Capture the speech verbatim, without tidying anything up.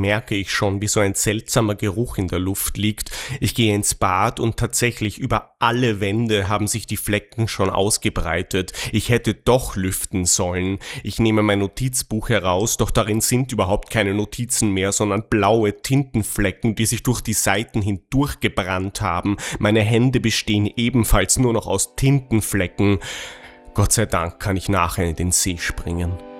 merke ich schon, wie so ein seltsamer Geruch in der Luft liegt. Ich gehe ins Bad und tatsächlich über alle Wände haben sich die Flecken schon ausgebreitet. Ich hätte doch lüften sollen. Ich nehme mein Notizbuch heraus, doch darin sind überhaupt keine Notizen mehr, sondern blaue Tintenflecken, die sich durch die Seiten hindurchgebrannt haben. Meine Hände bestehen ebenfalls nur noch aus Tintenflecken. Gott sei Dank kann ich nachher in den See springen.